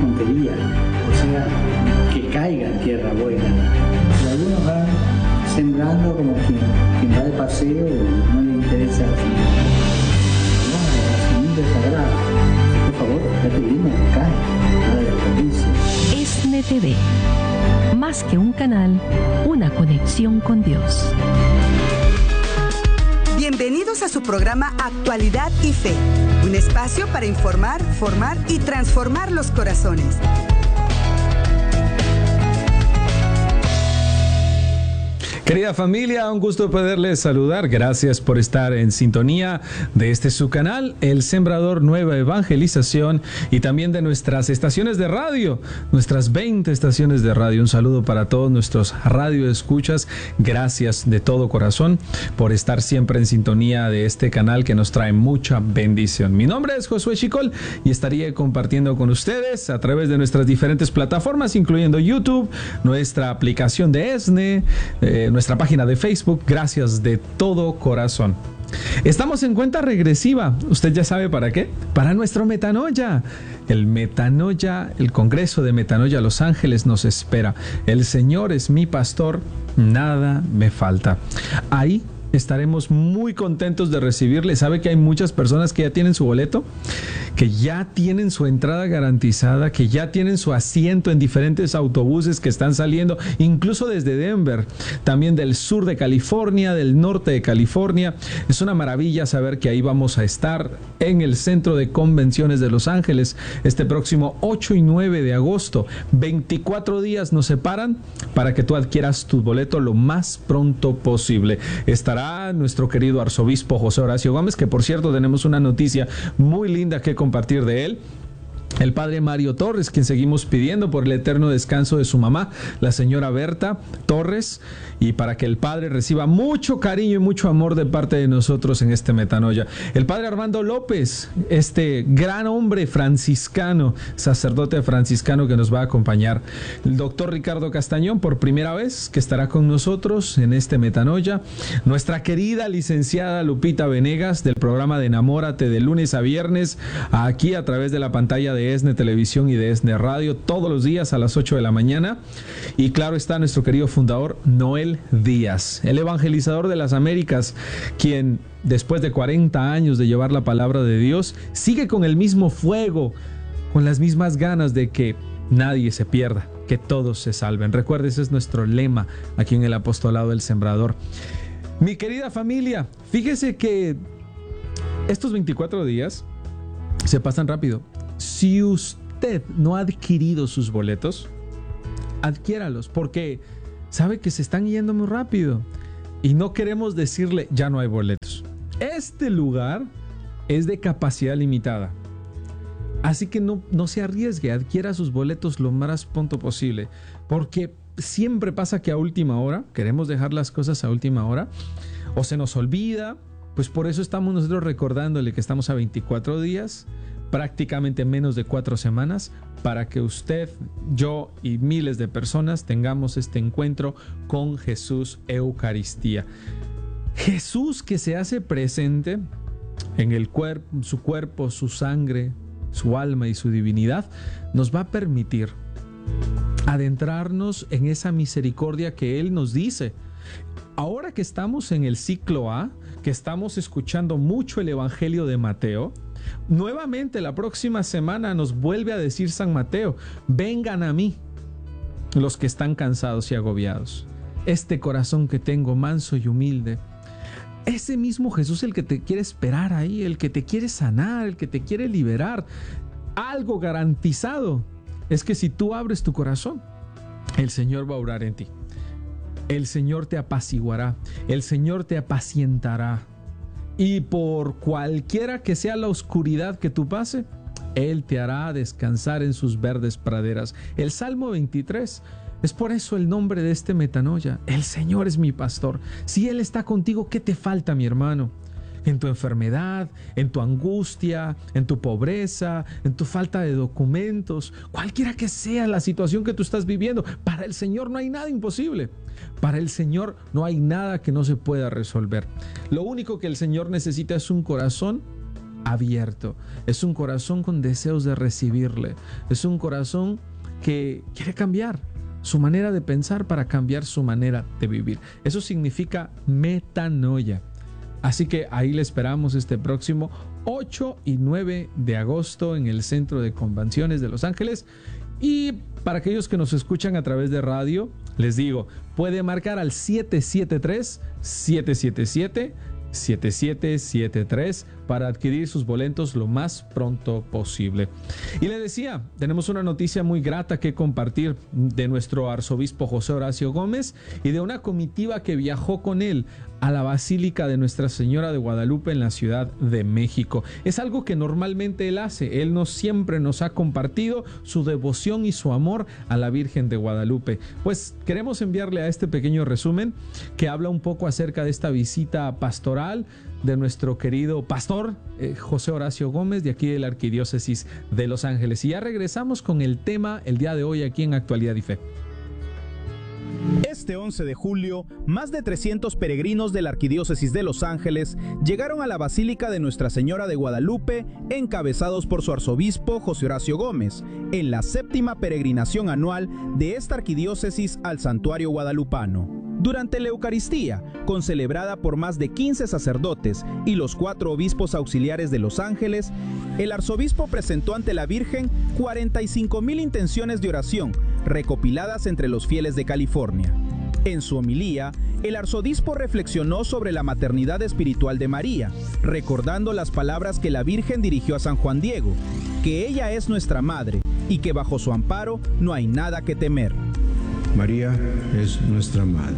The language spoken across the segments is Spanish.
tontería, o sea, que caiga en tierra buena. Y algunos van sembrando como quien va de paseo y no le interesa la semilla sagrada. Por favor, ya te dimos que cae, nada de desperdicio. ESNE TV, más que un canal, una conexión con Dios. Bienvenidos a su programa Actualidad y Fe, un espacio para informar, formar y transformar los corazones. Querida familia, un gusto poderles saludar. Gracias por estar en sintonía de su canal, El Sembrador Nueva Evangelización, y también de nuestras estaciones de radio, nuestras 20 estaciones de radio. Un saludo para todos nuestros radioescuchas. Gracias de todo corazón por estar siempre en sintonía de este canal que nos trae mucha bendición. Mi nombre es Josué Chicol y estaría compartiendo con ustedes a través de nuestras diferentes plataformas, incluyendo YouTube, nuestra aplicación de ESNE, nuestra página de Facebook. Gracias de todo corazón. Estamos en cuenta regresiva. ¿Usted ya sabe para qué? Para nuestro Metanoia. El Metanoia, el Congreso de Metanoia Los Ángeles nos espera. El Señor es mi pastor, nada me falta. Ahí estaremos muy contentos de recibirle. ¿Sabe que hay muchas personas que ya tienen su boleto? Que ya tienen su entrada garantizada, que ya tienen su asiento en diferentes autobuses que están saliendo, incluso desde Denver, también del sur de California, del norte de California. Es una maravilla saber que ahí vamos a estar en el Centro de Convenciones de Los Ángeles este próximo 8 y 9 de agosto. 24 días nos separan para que tú adquieras tu boleto lo más pronto posible. Estará nuestro querido arzobispo José Horacio Gómez, que por cierto tenemos una noticia muy linda que compartir de él. El padre Mario Torres, quien seguimos pidiendo por el eterno descanso de su mamá, la señora Berta Torres, y para que el padre reciba mucho cariño y mucho amor de parte de nosotros en este Metanoia. El padre Armando López, este gran hombre franciscano, sacerdote franciscano que nos va a acompañar. El doctor Ricardo Castañón, por primera vez, que estará con nosotros en este Metanoia. Nuestra querida licenciada Lupita Venegas, del programa de Enamórate, de lunes a viernes, aquí a través de la pantalla de ESNE Televisión y de ESNE Radio, todos los días a las 8 de la mañana. Y claro está nuestro querido fundador Noel Díaz, el evangelizador de las Américas, quien después de 40 años de llevar la palabra de Dios, sigue con el mismo fuego, con las mismas ganas de que nadie se pierda, que todos se salven. Recuerde, ese es nuestro lema aquí en el Apostolado del Sembrador. Mi querida familia, fíjese que estos 24 días se pasan rápido. Si usted no ha adquirido sus boletos, adquiéralos, porque sabe que se están yendo muy rápido y no queremos decirle ya no hay boletos. Este lugar es de capacidad limitada, así que no se arriesgue, adquiera sus boletos lo más pronto posible, porque siempre pasa que a última hora queremos dejar las cosas a última hora o se nos olvida. Pues por eso estamos nosotros recordándole que estamos a 24 días, prácticamente menos de 4 semanas, para que usted, yo y miles de personas tengamos este encuentro con Jesús Eucaristía. Jesús que se hace presente en el su cuerpo, su sangre, su alma y su divinidad, nos va a permitir adentrarnos en esa misericordia que Él nos dice. Ahora que estamos en el ciclo A, que estamos escuchando mucho el Evangelio de Mateo, nuevamente la próxima semana nos vuelve a decir San Mateo: vengan a mí los que están cansados y agobiados. Este corazón que tengo manso y humilde. Ese mismo Jesús, el que te quiere esperar ahí, el que te quiere sanar, el que te quiere liberar. Algo garantizado es que si tú abres tu corazón, el Señor va a obrar en ti. El Señor te apaciguará, el Señor te apacientará. Y por cualquiera que sea la oscuridad que tú pase, Él te hará descansar en sus verdes praderas. El Salmo 23, es por eso el nombre de este Metanoia. El Señor es mi pastor. Si Él está contigo, ¿qué te falta, mi hermano? En tu enfermedad, en tu angustia, en tu pobreza, en tu falta de documentos, cualquiera que sea la situación que tú estás viviendo, para el Señor no hay nada imposible. Para el Señor no hay nada que no se pueda resolver. Lo único que el Señor necesita es un corazón abierto, es un corazón con deseos de recibirle, es un corazón que quiere cambiar su manera de pensar para cambiar su manera de vivir. Eso significa metanoia. Así que ahí le esperamos este próximo 8 y 9 de agosto en el Centro de Convenciones de Los Ángeles. Y para aquellos que nos escuchan a través de radio, les digo, puede marcar al 773-777-7773 para adquirir sus boletos lo más pronto posible. Y le decía, tenemos una noticia muy grata que compartir de nuestro arzobispo José Horacio Gómez y de una comitiva que viajó con él a la Basílica de Nuestra Señora de Guadalupe en la Ciudad de México. Es algo que normalmente él hace. Él siempre nos ha compartido su devoción y su amor a la Virgen de Guadalupe. Pues queremos enviarle a este pequeño resumen que habla un poco acerca de esta visita pastoral de nuestro querido pastor José Horacio Gómez de aquí de la Arquidiócesis de Los Ángeles. Y ya regresamos con el tema el día de hoy aquí en Actualidad y Fe. Este 11 de julio, más de 300 peregrinos de la Arquidiócesis de Los Ángeles llegaron a la Basílica de Nuestra Señora de Guadalupe, encabezados por su arzobispo José Horacio Gómez, en la 7ª peregrinación anual de esta arquidiócesis al Santuario Guadalupano. Durante la Eucaristía, concelebrada por más de 15 sacerdotes y los 4 obispos auxiliares de Los Ángeles, el arzobispo presentó ante la Virgen 45,000 intenciones de oración, recopiladas entre los fieles de California. En su homilía, el arzobispo reflexionó sobre la maternidad espiritual de María, recordando las palabras que la Virgen dirigió a San Juan Diego, que ella es nuestra madre y que bajo su amparo no hay nada que temer. María es nuestra madre.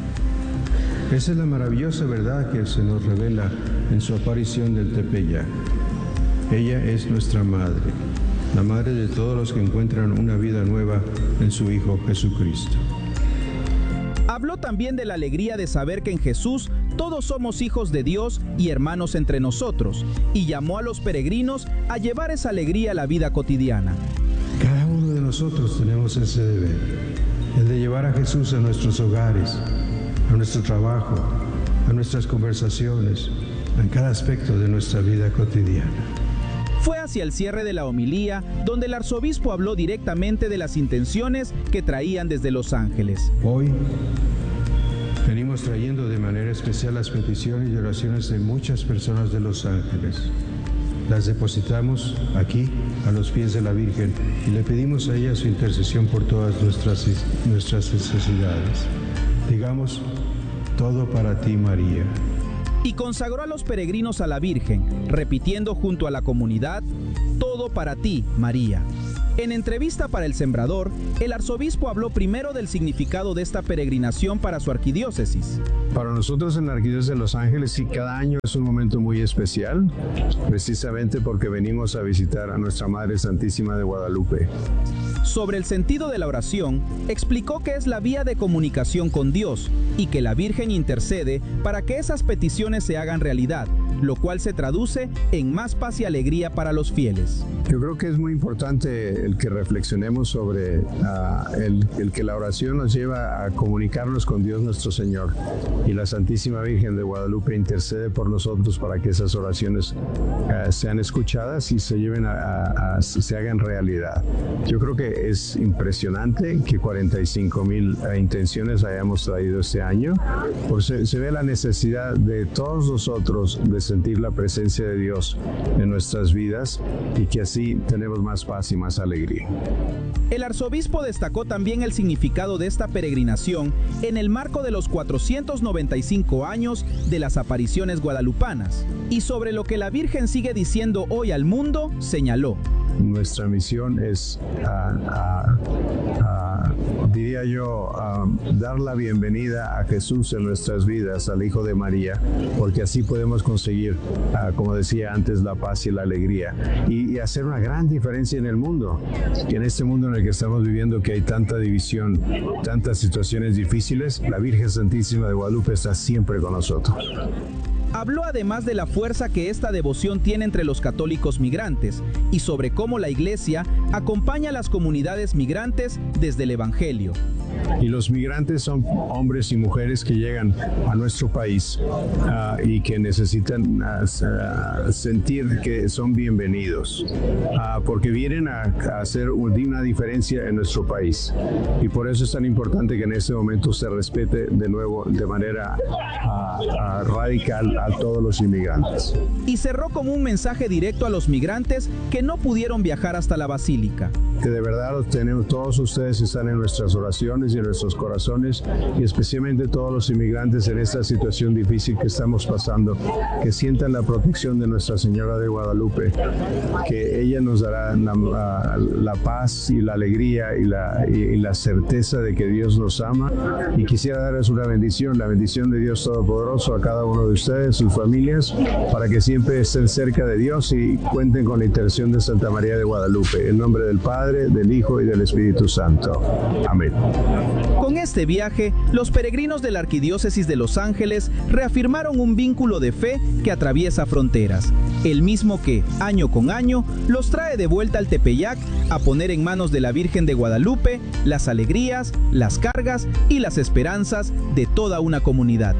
Esa es la maravillosa verdad que se nos revela en su aparición del Tepeyac. Ella es nuestra madre, la madre de todos los que encuentran una vida nueva en su Hijo Jesucristo. Habló también de la alegría de saber que en Jesús todos somos hijos de Dios y hermanos entre nosotros, y llamó a los peregrinos a llevar esa alegría a la vida cotidiana. Cada uno de nosotros tenemos ese deber, el de llevar a Jesús a nuestros hogares, a nuestro trabajo, a nuestras conversaciones, en cada aspecto de nuestra vida cotidiana. Fue hacia el cierre de la homilía donde el arzobispo habló directamente de las intenciones que traían desde Los Ángeles. Hoy venimos trayendo de manera especial las peticiones y oraciones de muchas personas de Los Ángeles. Las depositamos aquí, a los pies de la Virgen, y le pedimos a ella su intercesión por todas nuestras necesidades. Digamos, todo para ti, María. Y consagró a los peregrinos a la Virgen, repitiendo junto a la comunidad, todo para ti, María. En entrevista para El Sembrador, el arzobispo habló primero del significado de esta peregrinación para su arquidiócesis. Para nosotros en la Arquidiócesis de Los Ángeles, sí, cada año es un momento muy especial, precisamente porque venimos a visitar a nuestra Madre Santísima de Guadalupe. Sobre el sentido de la oración, explicó que es la vía de comunicación con Dios y que la Virgen intercede para que esas peticiones se hagan realidad, lo cual se traduce en más paz y alegría para los fieles. Yo creo que es muy importante el que reflexionemos sobre el que la oración nos lleva a comunicarnos con Dios nuestro Señor, y la Santísima Virgen de Guadalupe intercede por nosotros para que esas oraciones sean escuchadas y se lleven se hagan realidad. Yo creo que es impresionante que 45,000 intenciones hayamos traído este año, porque se ve la necesidad de todos nosotros de sentir la presencia de Dios en nuestras vidas, y que así tenemos más paz y más alegría. El arzobispo destacó también el significado de esta peregrinación en el marco de los 495 años de las apariciones guadalupanas, y sobre lo que la Virgen sigue diciendo hoy al mundo, señaló: nuestra misión es, diría yo, dar la bienvenida a Jesús en nuestras vidas, al Hijo de María, porque así podemos conseguir, como decía antes, la paz y la alegría, y hacer una gran diferencia en el mundo, que en este mundo en el que estamos viviendo, que hay tanta división, tantas situaciones difíciles, la Virgen Santísima de Guadalupe está siempre con nosotros. Habló además de la fuerza que esta devoción tiene entre los católicos migrantes y sobre cómo la Iglesia acompaña a las comunidades migrantes desde el Evangelio. Y los migrantes son hombres y mujeres que llegan a nuestro país y que necesitan sentir que son bienvenidos, porque vienen a hacer una diferencia en nuestro país. Y por eso es tan importante que en este momento se respete de nuevo de manera radical a todos los inmigrantes. Y cerró con un mensaje directo a los migrantes que no pudieron viajar hasta la basílica. Que de verdad los tenemos, todos ustedes están en nuestras oraciones y en nuestros corazones, y especialmente todos los inmigrantes en esta situación difícil que estamos pasando, que sientan la protección de Nuestra Señora de Guadalupe, que ella nos dará la paz y la alegría y la certeza de que Dios nos ama. Y quisiera darles una bendición, la bendición de Dios Todopoderoso a cada uno de ustedes, sus familias, para que siempre estén cerca de Dios y cuenten con la intercesión de Santa María de Guadalupe. En nombre del Padre, del Hijo y del Espíritu Santo. Amén. Con este viaje, los peregrinos de la Arquidiócesis de Los Ángeles reafirmaron un vínculo de fe que atraviesa fronteras, el mismo que, año con año, los trae de vuelta al Tepeyac a poner en manos de la Virgen de Guadalupe las alegrías, las cargas y las esperanzas de toda una comunidad.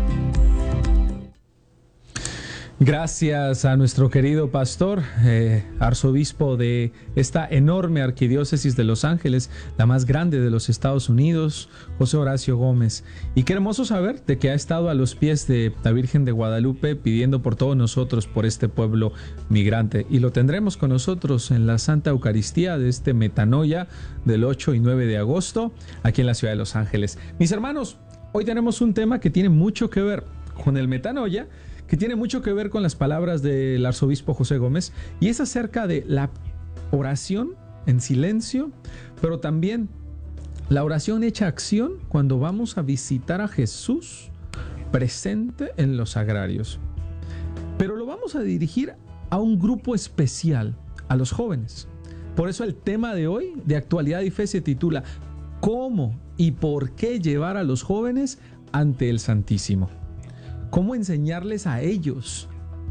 Gracias a nuestro querido pastor, arzobispo de esta enorme arquidiócesis de Los Ángeles, la más grande de los Estados Unidos, José Horacio Gómez. Y qué hermoso saber de que ha estado a los pies de la Virgen de Guadalupe pidiendo por todos nosotros, por este pueblo migrante. Y lo tendremos con nosotros en la Santa Eucaristía de este Metanoia del 8 y 9 de agosto, aquí en la ciudad de Los Ángeles. Mis hermanos, hoy tenemos un tema que tiene mucho que ver con el Metanoia, que tiene mucho que ver con las palabras del arzobispo José Gómez, y es acerca de la oración en silencio, pero también la oración hecha acción cuando vamos a visitar a Jesús presente en los sagrarios. Pero lo vamos a dirigir a un grupo especial, a los jóvenes. Por eso el tema de hoy, de Actualidad y Fe, se titula ¿Cómo y por qué llevar a los jóvenes ante el Santísimo? ¿Cómo enseñarles a ellos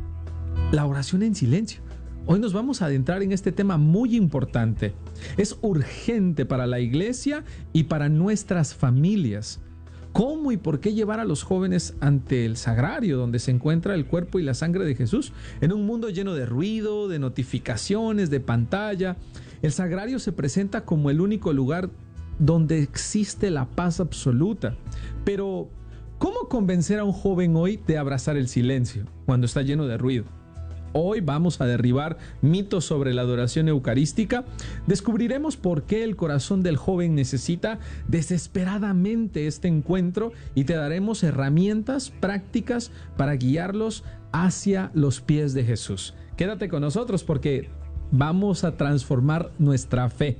la oración en silencio? Hoy nos vamos a adentrar en este tema muy importante. Es urgente para la iglesia y para nuestras familias. ¿Cómo y por qué llevar a los jóvenes ante el sagrario, donde se encuentra el cuerpo y la sangre de Jesús? En un mundo lleno de ruido, de notificaciones, de pantalla, el sagrario se presenta como el único lugar donde existe la paz absoluta. Pero ¿cómo convencer a un joven hoy de abrazar el silencio cuando está lleno de ruido? Hoy vamos a derribar mitos sobre la adoración eucarística. Descubriremos por qué el corazón del joven necesita desesperadamente este encuentro y te daremos herramientas prácticas para guiarlos hacia los pies de Jesús. Quédate con nosotros porque vamos a transformar nuestra fe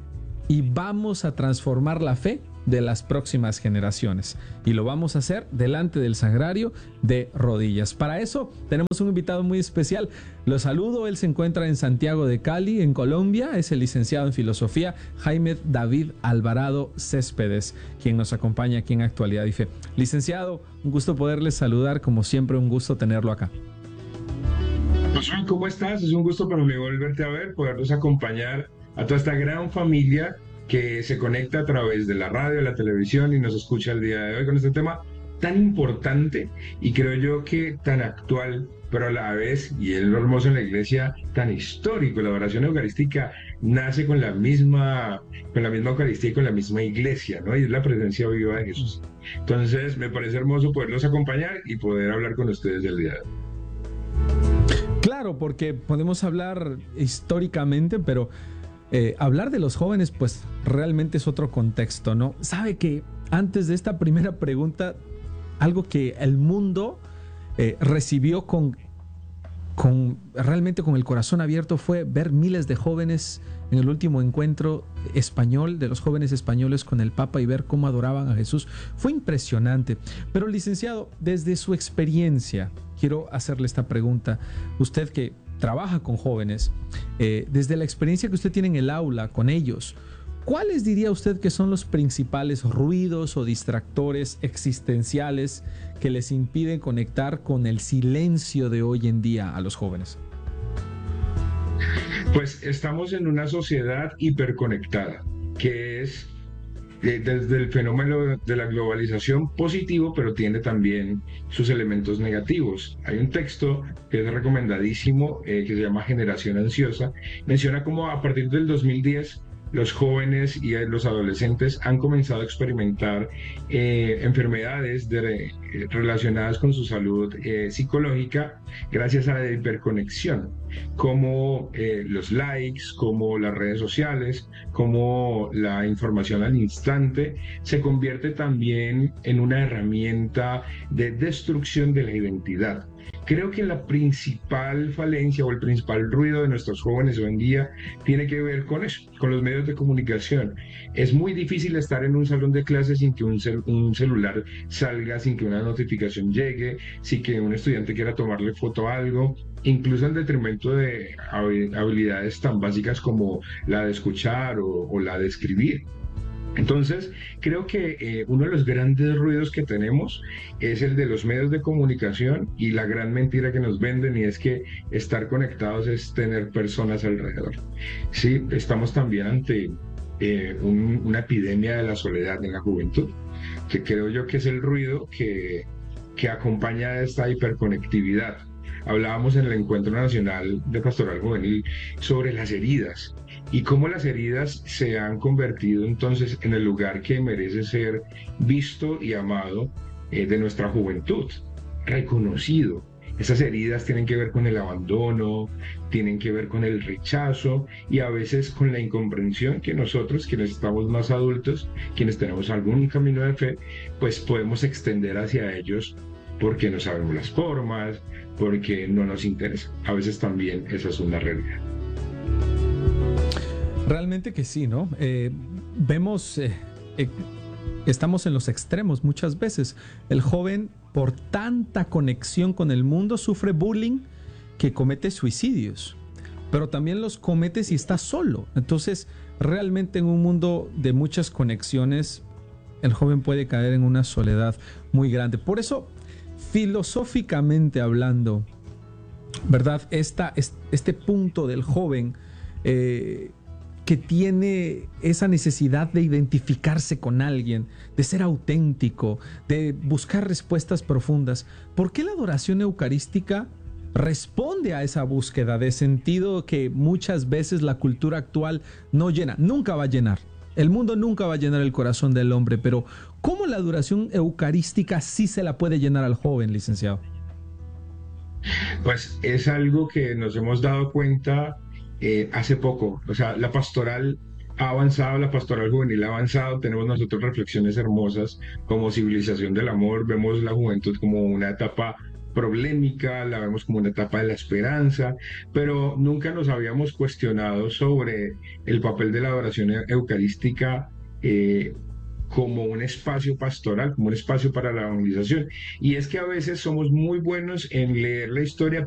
y vamos a transformar la fe de las próximas generaciones, y lo vamos a hacer delante del sagrario de rodillas. Para eso tenemos un invitado muy especial. Lo saludo, él se encuentra en Santiago de Cali, en Colombia. Es el licenciado en filosofía Jaime David Alvarado Céspedes, quien nos acompaña aquí en Actualidad y Fe. Licenciado, un gusto poderles saludar, como siempre, un gusto tenerlo acá. Josué, ¿cómo estás? Es un gusto para mí volverte a ver, poderlos acompañar a toda esta gran familia que se conecta a través de la radio, la televisión y nos escucha el día de hoy con este tema tan importante y creo yo que tan actual, pero a la vez, y es lo hermoso en la iglesia, tan histórico. La oración eucarística nace con la misma Eucaristía y con la misma iglesia, ¿no? Y es la presencia viva de Jesús. Entonces me parece hermoso poderlos acompañar y poder hablar con ustedes el día de hoy. Claro, porque podemos hablar históricamente, pero hablar de los jóvenes, pues realmente es otro contexto, ¿no? Sabe que antes de esta primera pregunta, algo que el mundo recibió realmente con el corazón abierto fue ver miles de jóvenes en el último encuentro español de los jóvenes españoles con el Papa y ver cómo adoraban a Jesús. Fue impresionante. Pero, licenciado, desde su experiencia, quiero hacerle esta pregunta. Usted que trabaja con jóvenes, desde la experiencia que usted tiene en el aula con ellos, ¿cuáles diría usted que son los principales ruidos o distractores existenciales que les impiden conectar con el silencio de hoy en día a los jóvenes? Pues estamos en una sociedad hiperconectada, que es desde el fenómeno de la globalización positivo, pero tiene también sus elementos negativos. Hay un texto que es recomendadísimo, que se llama Generación Ansiosa. Menciona cómo a partir del 2010 los jóvenes y los adolescentes han comenzado a experimentar enfermedades relacionadas con su salud psicológica gracias a la hiperconexión, como los likes, como las redes sociales, como la información al instante, se convierte también en una herramienta de destrucción de la identidad. Creo que la principal falencia o el principal ruido de nuestros jóvenes hoy en día tiene que ver con eso, con los medios de comunicación. Es muy difícil estar en un salón de clases sin que un celular salga, sin que una notificación llegue, sin que un estudiante quiera tomarle foto a algo, incluso en detrimento de habilidades tan básicas como la de escuchar o la de escribir. Entonces, creo que uno de los grandes ruidos que tenemos es el de los medios de comunicación y la gran mentira que nos venden, y es que estar conectados es tener personas alrededor. Sí, estamos también ante una epidemia de la soledad en la juventud, que creo yo que es el ruido que acompaña a esta hiperconectividad. Hablábamos en el Encuentro Nacional de Pastoral Juvenil sobre las heridas y cómo las heridas se han convertido entonces en el lugar que merece ser visto y amado de nuestra juventud, reconocido. Esas heridas tienen que ver con el abandono, tienen que ver con el rechazo y a veces con la incomprensión que nosotros, quienes estamos más adultos, quienes tenemos algún camino de fe, pues podemos extender hacia ellos porque no sabemos las formas, porque no nos interesa. A veces también esa es una realidad. Realmente que sí, ¿no? Estamos en los extremos muchas veces. El joven, por tanta conexión con el mundo, sufre bullying que comete suicidios, pero también los comete si está solo. Entonces, realmente en un mundo de muchas conexiones, el joven puede caer en una soledad muy grande. Por eso, filosóficamente hablando, ¿verdad? Este punto del joven que tiene esa necesidad de identificarse con alguien, de ser auténtico, de buscar respuestas profundas. ¿Por qué la adoración eucarística responde a esa búsqueda de sentido que muchas veces la cultura actual no llena? Nunca va a llenar. El mundo nunca va a llenar el corazón del hombre, pero ¿cómo la adoración eucarística sí se la puede llenar al joven, licenciado? Pues es algo que nos hemos dado cuenta hace poco. O sea, la pastoral ha avanzado, la pastoral juvenil ha avanzado, tenemos nosotros reflexiones hermosas como civilización del amor, vemos la juventud como una etapa problemática, la vemos como una etapa de la esperanza, pero nunca nos habíamos cuestionado sobre el papel de la adoración eucarística como un espacio pastoral, como un espacio para la evangelización. Y es que a veces somos muy buenos en leer la historia,